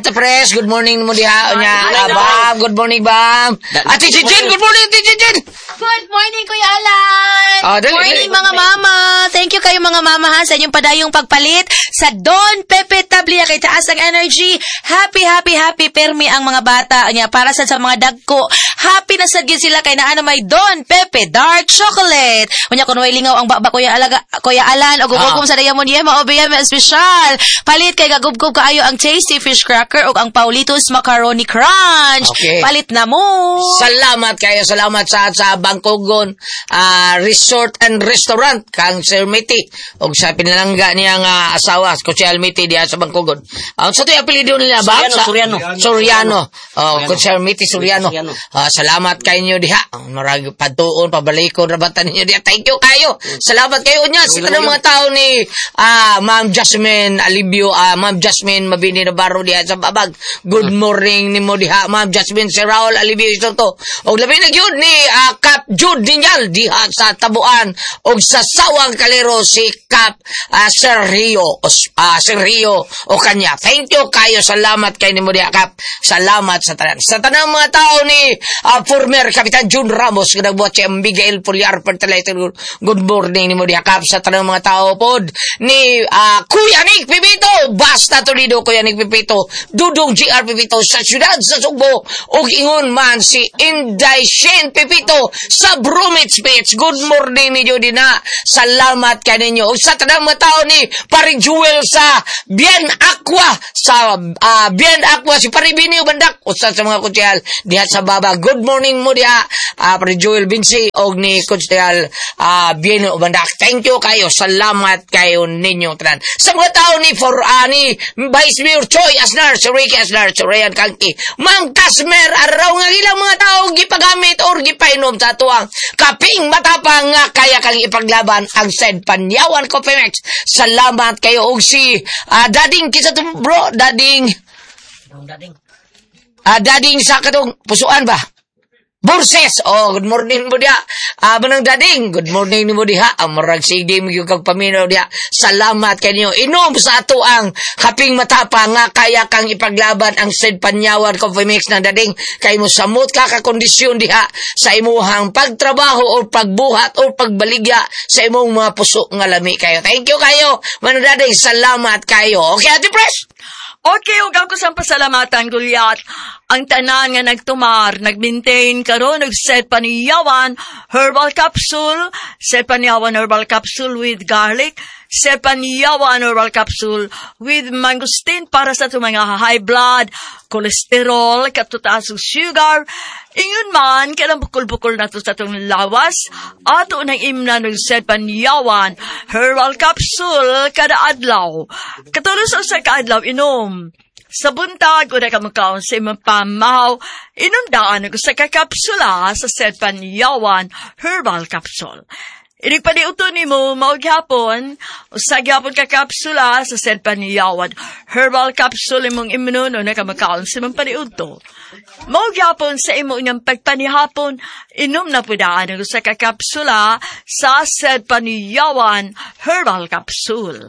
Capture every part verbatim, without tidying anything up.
Ate Pres, good morning mo diha. Nya, Bam, good morning, Bam. Ate Jin, good morning, Ate Jin. Good morning, Kuya Alan. Oh, good morning, mga mama. Thank you kayo, mga mama, ha, sa inyong padayong pagpalit sa Don Pepe Tablia kay taas ang energy. Happy, happy, happy, permi ang mga bata niya para sa, sa mga dagko. Happy na sagid sila kay naano may Don Pepe Dark Chocolate. Unya kuno way lingaw ang baba Kuya Alaga, Kuya Alan og gugugom sa Diamond Yema o B M special. Palit kay gagubgob kaayo ang Tasty Fish Cracker ug ang Paulitos Macaroni Crunch. Okay. Palit na mo. Salamat kayo, salamat sa sa Bangkogon uh, Resort and Restaurant kang Sir Miti og sa pinalangga niyang uh, asawa ko si Almiti diha sa Bangkogon. Ang uh, sa to apelyido nila ba? Soriano, sa, Soriano. Soriano. Oh, ko Sir Miti Soriano. Uh, salamat kayo diha. Marag patuon pabalikon rabatan niyo diha. Thank you kayo. Salamat kayo unya sa tanang mga tao ni uh, Ma'am Jasmine Alibio, uh, Ma'am Jasmine Mabini Navarro diha sa Babag. Good morning nimo diha Ma'am Jasmine si Raul Alibio ito. Og labi na gyud ni uh, Kap Jude Dinyal diha sa Tabuan og sa Sawang Kalero si Kap uh, Sergio uh, Sergio o kanya. Thank you kayo, salamat kay nimo diha Kap. Salamat sa tanan. Sa tanang mga tao ni uh, former Kapitan Jun Ramos nga nagbuhat si Miguel Puliar Pertalite. Good morning nimo diha Kap. Sa tanang mga tao pod ni uh, Kuya Nick Pipito, basta Toledo Kuya Nick Pipito, Dudong G R Pipito sa siyudad sa Sugbo og ingon man si Inday Shen Pipito sa Bromwich Beach. Good morning ninyo din na. Salamat kaninyo. O sa tanang mga tao ni Paring Jewel sa Bien Aqua sa uh, Bien Aqua si Paribini Bandak o sa, sa mga kutsihal diha sa Baba. Good morning mo diha uh, Paring Jewel Binsi og ni kutsihal uh, Bien Bandak. Thank you kayo. Salamat kayo ninyo tanan. Sa mga tao ni for uh, ni Vice Mayor Choi Asnar, si Ricky Asnar, si Rayan Kanki, Ma'am Kasmer, araw nga ilang mga tao gipagamit or gipainom sa tuwang kaping matapang nga kaya kang ipaglaban ang said Panyawan Coffee Mix. Salamat kayo og si uh, Dading kisa to bro, Dading Dading. Uh, dading sa katong pusuan ba? Burses. Oh, good morning mo dia. Ah, uh, manang Dading. Good morning ni mo diha. Ang marag sige mo yung kag paminaw diha. Salamat kanyo. Inom sa ato ang kaping matapang nga kaya kang ipaglaban ang said Panyawan Coffee Mix ng Dading. Kay mo samot ka ka kondisyon diha sa imuhang pagtrabaho o pagbuhat o pagbaligya sa imong mga puso nga lami kayo. Thank you kayo. Manang Dading, salamat kayo. Okay, Ate Pres? Okay, huwag ako sa pasalamatan, Gulyat. Ang tanan nga nagtumar, nag-maintain karon nag-set paniyawan, herbal capsule, set paniyawan herbal capsule with garlic, set paniyawan herbal capsule with mangosteen para sa itong mga high blood, cholesterol, katutaas ng sugar. Ingon man, kailang bukol-bukol na ito sa itong lawas, ato nang imna ng set paniyawan herbal capsule kada adlaw. Katulos sa kaadlaw, inom. Sa buntag, una ka magkaon sa imong pamahaw, inundaan ko sa kakapsula sa set paniyawan herbal capsule. Inigpaniuto ni mo, maugyapon, o sa gyapon ka kapsula sa set paniyawan herbal capsule imong imuno na ka magkaon sa imong paniuto. Maugyapon sa imong niyang pagpanihapon, inom na pudaan ko sa kakapsula sa set paniyawan herbal capsule.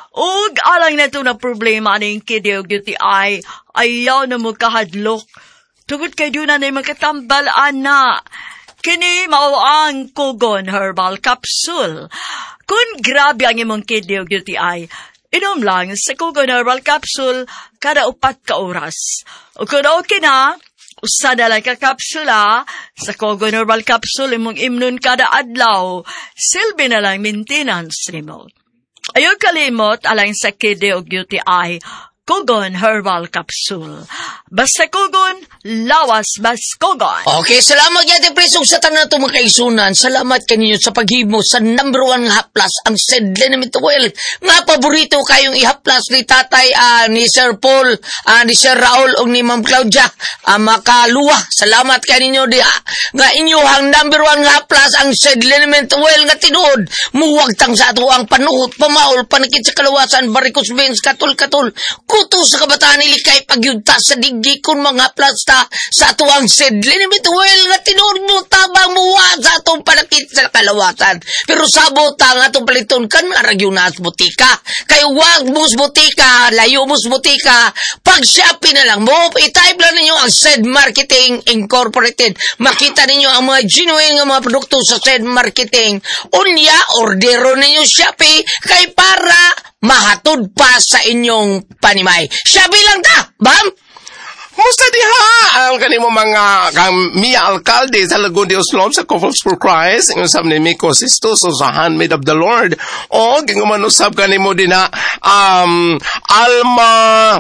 Ug alang na ito na problema ng kidyo U T I, ayaw na mo kahadlok. Tugod kay doon na na magkatambal, ana. Kini mao ang Kugon Herbal Capsule. Kung grabe ang imong kidyo U T I, inom lang sa Kugon Herbal Capsule kada upat ka oras. O kung okay na, usa na lang ka kapsula sa Kugon Herbal Capsule imong imnon kada adlaw, silbi na lang maintenance nimo. Ayaw kalimot alang sa kidyo U T I, Kugon Herbal Capsule. Basta Kugon, lawas bas Kugon. Okay, salamat yate presong sa tanan itong mga kaisunan. Salamat kaninyo sa paghimo sa number one nga haplas, ang Sedlenomit Oil. Nga paborito kayong ihaplas ni tatay, uh, ni Sir Paul, uh, ni Sir Raul, o ni Ma'am Claudia, uh, makaluwa. Salamat kaninyo diha. Nga inyuhang number one nga haplas, ang Sedlenomit Oil nga tinuod. Muwag tang sa ato ang panuhot, pamaol, panikit sa kalawasan, varicose veins, katul-katul, buto sa kabataan nili kay pagyunta sa digdi kun mga plasta sa atuang sedlin bituel nga tinuod mo tabang muwa sa atong panakit sa kalawasan. Pero sabot ang atong paliton kan aragyo na sa butika. Kay wag mus butika, layo mus butika. Pag Shopee na lang mo, i-type lang ninyo ang Said Marketing Incorporated. Makita ninyo ang mga genuine nga mga produkto sa Said Marketing. Unya, ordero ninyo Shopee kay para mahatod pa sa inyong panimay. Shopee lang ta, bam? Musta diha ang kanimo mga kang Mia Alcalde sa Lagoon de Oslom sa Couples for Christ ang usab ni Miko Sistos sa Handmaid of the Lord o ginguman usab kanimo din na um, Alma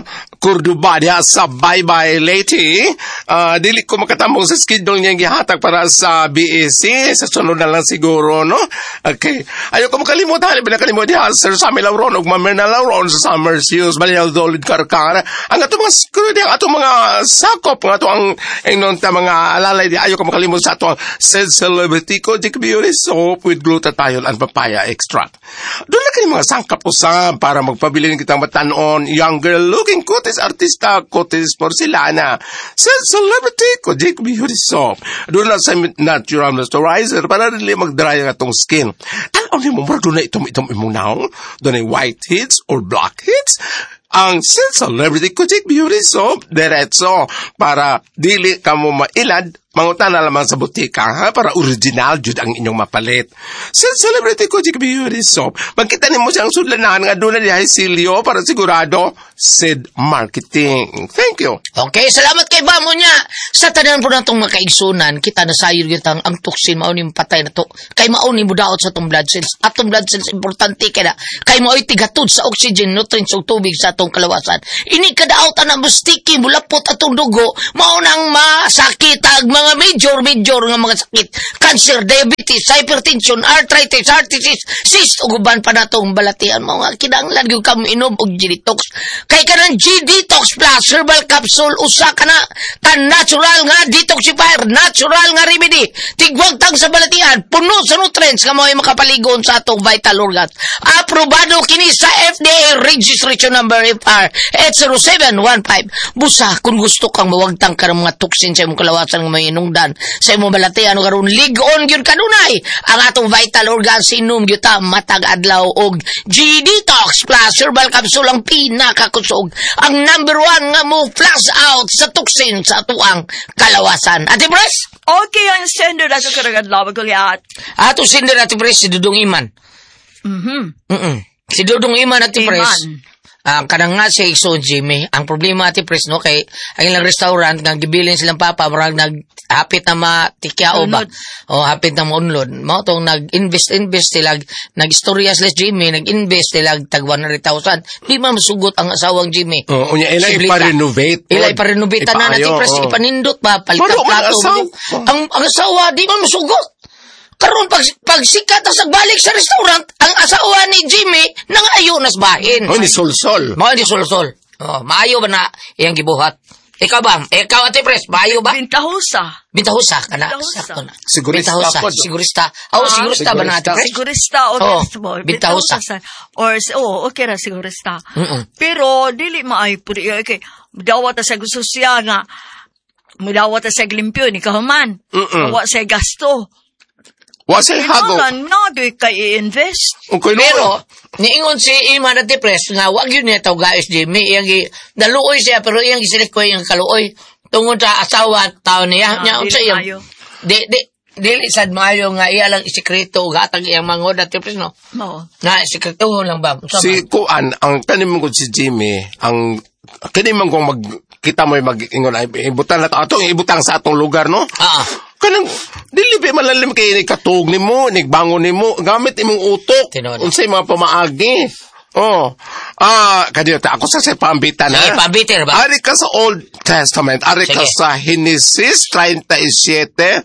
Cordoba diha sa Bye Bye Lady. Uh, dili ko makatamong sa schedule niyang gihatag para sa B A C sa sunod na lang siguro, no? Okay. Ayaw ko makalimutan, pinakalimut diha Sir Samuel Lauron ug Mamerna Lauron sa Summer Seals Balial Dolid Karkar. Ang ato mga security, ang ato mga sakop, ang ato ang ingnon ta mga alalay di ayaw ko makalimut sa ato ang Said Celebrity Kojic Beauty Soap with glutathione and papaya extract. Doon na kayo mga sangkap usab para magpabili ng kitang matanon, young girl looking kutis artista, kutis porcelana. Said Celebrity Kojic Beauty Soap. Doon na sa natural moisturizer para rin mag-dry ang atong skin. Alam niyo mo, doon na itom-itom imong naong, doon ay white heads or black heads. Ang Said Celebrity Kojic Beauty Soap, diretso, para dili ka mo mailad, mangutan na lamang sa butika, ha? Para original jud ang inyong mapalit. Said Celebrity Kojic Beauty Soap, magkita ni mo siyang sudlanan nga doon na dihay silyo para sigurado Said Marketing. Thank you. Okay, salamat kay Bamo niya. Sa tanan po natong makaigsunan, kita na sayod kita ang tuksin, mauni patay na to. Kay mauni mo daot sa atong blood cells. Atong blood cells, importante kaya na. Kay mao'y tigatod sa oxygen, nutrients, o tubig sa atong kalawasan. Ini kadaot ang mustiki, mulapot atong dugo, maunang masakit ang mga major, major nga mga sakit. Cancer, diabetes, hypertension, arthritis, heart disease, cyst, uguban pa natong balatian. Mga kinanglan yung kami inom og G-Detox. Kay ka ng G-Detox Plus Herbal Capsule, usa ka na kan natural nga detoxifier, natural nga remedy. Tigwag tang sa balatian, puno sa nutrients nga mga makapaligon sa atong vital organs. Aprobado kini sa F D A registration number F R eight zero seven one five. Busa, kung gusto kang mawagtang ka ng mga toxin sa imong kalawasan ng mga inungdan, sa imong balatian o karon ligon yun kanunay. Ang atong vital organs inom yun ta matag adlaw og G-Detox Plus Herbal Capsule ang pinakakusog. Ang number one nga mo flush out sa toxin sa atuang kalawasan. Ate Pres? Okay, ang sender na sa karagad lawag ko liat. Ato sender Ate Pres, si Dudong Iman. Mm-hmm. Mm-mm. Si Dudong Iman Ate Iman. Pres. Ang uh, kanang nga si Ixon Jimmy, ang problema Ate Pres, no, kay ang ilang restaurant nga gibilin silang papa, marang naghapit na matikyao ba? O hapit na maunlod. Mao tong nag-invest invest sila, nag-istorya sila Jimmy, nag-invest sila tag one hundred thousand. Di man masugot ang asawang Jimmy. Oo, oh, unya ila ipa-renovate. Ila ipa-renovate na Ate Pres, oh. Ipanindot ba palitan plato. Ang ang asawa di man masugot. Karon pag pagsikat sa balik sa restaurant, ang asawa ni Jimmy nangayo nas bahin. Oh, ni Solsol. Mao ni Solsol. Oh, maayo ba na iyang gibuhat? Ikaw ba? Ikaw Ate Pres, maayo ba? Bintahusa. Bintahusa kana. Bintahusa. Sakto na. Sigurista Bintahusa. po. Sigurista. Oh, Ah, sigurista ba na Ate Pres? Sigurista o Oh, oh, bintahusa. Or, oh, okay ra sigurista. Mm-mm. Pero, dili maay po. Okay, dawat sa gusto siya nga, mudawat sa glimpyo, ni kahuman. Mm-mm. Wa sa gasto. Wa say hago. Kailangan na, do'y kay i-invest. Okay, Pero niingon si Iman Ate Pres nga wag yun niya tawag guys Jimmy, iyang gi daluoy siya pero iyang gisilik ko iyang kaluoy tungod sa asawa at tao niya. Ah, Nya unsa dili iyang maayo. di di dili sad maayo nga iya lang isikreto gatag iyang mangod Ate Pres, no? Oo. Na isikreto lang ba? Unsa Si man? Kuan, ang tanim ko si Jimmy, ang kanimang kung mag kita mo mag ingon ay ibutan na to ato ibutang sa atong lugar, no? Ah. Kanang dili ba malalim kay ni katug nimo, nigbangon nimo, gamit imong utok. Tinuod. Unsay mga pamaagi. Oh. Ah, kadiyot ako sa sa pambitan Sige, ha. pambiter ba? Ari ka sa Old Testament, ari ka Sige. sa Genesis thirty-seven,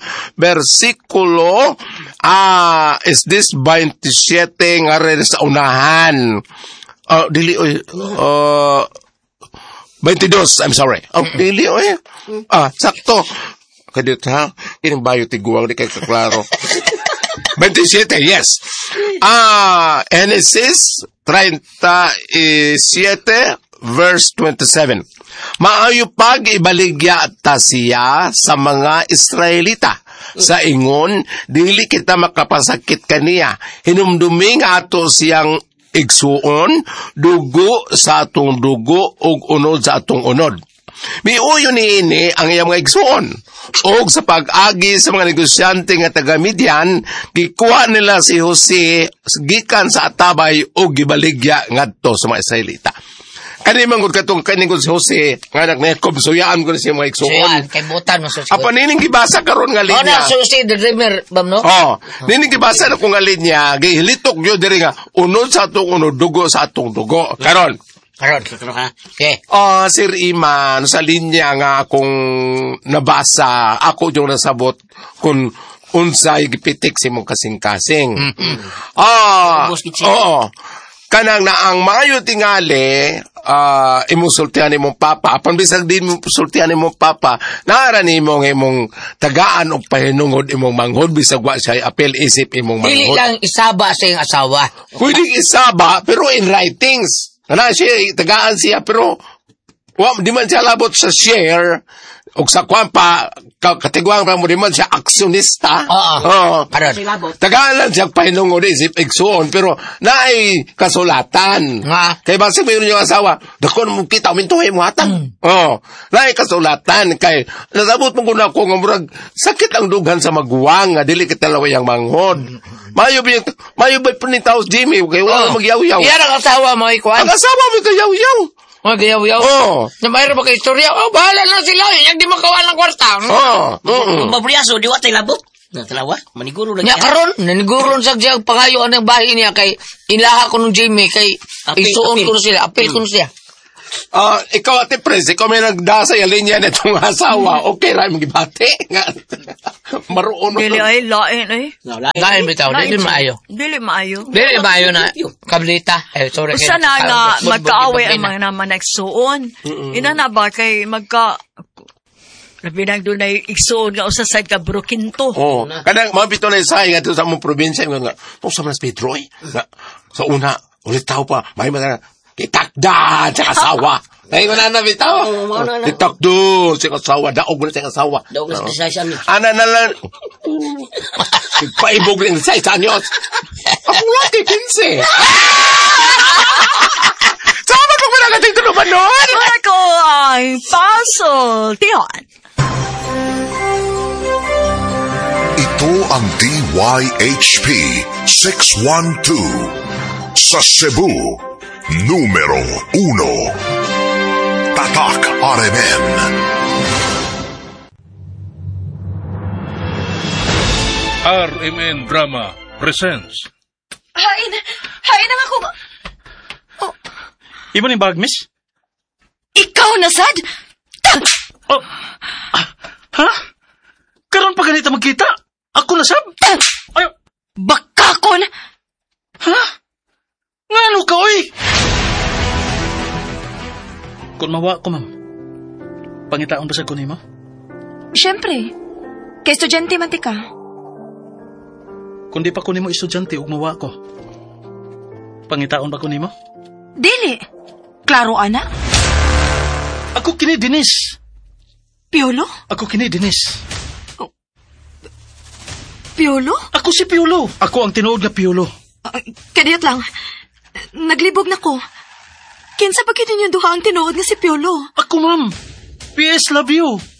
versikulo, ah, is this twenty-seven nga rin sa unahan. Ah, dili, oy, uh, twenty-two, I'm sorry. Oh, dili, oy. Ah, sakto. Kadiyot ha, ining bayo tiguang di kay kaklaro. twenty-seven, yes. Ah, Genesis thirty-seven, verse twenty-seven. Maayo pag ibaligya ta siya sa mga Israelita. Sa ingon, dili kita makapasakit kaniya. Hinumdumi nga ato siyang igsuon, dugo sa atong dugo, ug unod sa atong unod. Miuyo ni ini ang iyang mga igsuon. Og sa pag-agi sa mga negosyante nga taga Midian, gikuha nila si Jose gikan sa atabay o gibaligya ngadto sa mga Israelita. Kani man gud katong kani gud si Jose nga nagnekob suyaan ko siya mga igsuon. Suyan, kay butan mo sa Apa nining gibasa karon nga Oh, linya. na, susi, the dreamer, bam, no? Oh, nining gibasa na kung nga linya, gihilitok yo diri nga unod sa atong unod, dugo sa atong dugo. Karon. Karon. Okay. Oh, Sir Iman, sa linya nga kung nabasa, ako yung nasabot kung unsay gipitik si mong kasing-kasing. Mm-hmm. Ah, oo. Kanang na ang maayo tingali, uh, imusultihan ni mong papa, apan bisag din mo sultihan ni mong papa, naara ni mong imong tagaan o pahinungod imong manghod, bisag wa siya apel isip imong manghod. Dili lang isaba sa iyong asawa. Pwede isaba, pero in writings. Ano siya, tagaan siya, pero wa, di man siya labot sa share, o sa kwampa, katigwang pa mo, di man siya aksyonista. Oo. Oo. Karon. Tagaan lang siya pahinungod isip igsuon, pero naay kasulatan. Nga. Kay basi mayroon yung asawa, dakon mo kita, mintuhay mo hatang. Mm. Oo. Naay kasulatan, kay nasabot mo kuna ko, nga murag, sakit ang dughan sa maguwang, nga dili kita laway ang manghod. Mayo ba yung, mayo ba yung taos Jimmy, kay wala Oh. magyaw-yaw. Iyan ang asawa mo, ikuan. Ang asawa mo kayaw-yaw. Oh, gayaw-yaw. Oo. Na mayroon ba kayo istorya? Oh, bahala na sila. Yung di makawan ng kwarta. Oo. Oo. Mabriyaso, di wa tay labot. Na talawa, maniguro lang Nya karon, naniguron sa siyang pangayo ang bahay niya kay ilaha ko nung Jimmy kay Apil, isuon apil. ko na sila, apil ko na siya. Ah, ikaw ate Pres, ikaw may nagdasa yung linya na itong asawa. Okay, ray magibate. Nga. Maroon. Dili ay lain eh. Lain bitaw, dili maayo. Dili maayo. Dili maayo na kablita. Eh, sorry. Usa na kay- nga ah, magkaaway ang bud- bud- mga naman nagsuon. Ina na ba kay magka labi nang doon ay igsuon nga usa side ka brokinto. Oo. Kadang mga pito na isay nga ito sa mong probinsya. Nga nga, ito sa mga Pedro eh. Nga, sa una, ulit tao pa, may mga kitakda sa kasawa. Ngayon ko na nabitaw. Kitakdo sa kasawa. Daog mo na sa kasawa. Daog na sa isa ni. Ana na lang. Paibog rin sa isa anyos. Ako lagi, pinse. Sama ko muna natin ito naman nun. Ako ay puzzle. Tiyan. Ito ang D Y H P six one two sa Cebu, numero uno. Tatak R M N. R M N Drama presents. Hain, hain ang ako. Ibo ni bag, miss? Ikaw na, sad? Oh. Ah, ha? Karon pa ganito magkita? Ako na sab? Ay, Bakakon! ha? Ngano ka, oy? Kung mawa ko, ma'am. Pangitaon ba sa kunin mo? Siyempre. Kay estudyante man ti ka. Kung di pa kunin mo estudyante, ug mawa ko. Pangitaon ba kunin mo? Dili. Klaro, ana? Ako kini Dinis. Piolo? Ako kini Dinis. Piolo? Ako si Piolo. Ako ang tinuod nga Piolo. Uh, kadiyot lang. Naglibog na ko. Kinsa pa kini niyo duha ang tinuod nga si Piolo? Ako, ma'am. P S love you.